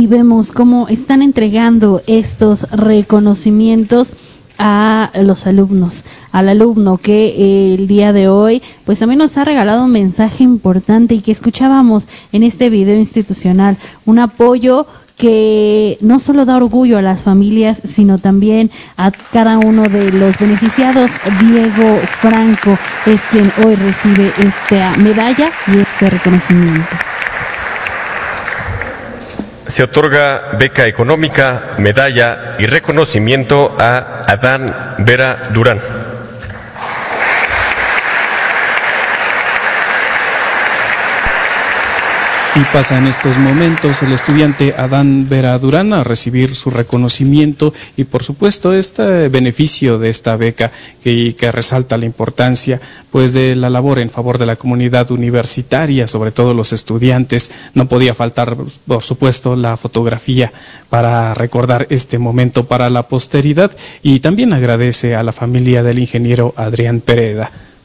y vemos cómo están entregando estos reconocimientos a los alumnos, al alumno que el día de hoy pues también nos ha regalado un mensaje importante y que escuchábamos en este video institucional, un apoyo que no solo da orgullo a las familias, sino también a cada uno de los beneficiados. Diego Franco es quien hoy recibe esta medalla y este reconocimiento. Se otorga beca económica, medalla y reconocimiento a Adán Vera Durán. Y pasa en estos momentos el estudiante Adán Vera Durán a recibir su reconocimiento y por supuesto este beneficio de esta beca que resalta la importancia pues de la labor en favor de la comunidad universitaria, sobre todo los estudiantes. No podía faltar por supuesto la fotografía para recordar este momento para la posteridad y también agradece a la familia del ingeniero Adrián Pereda.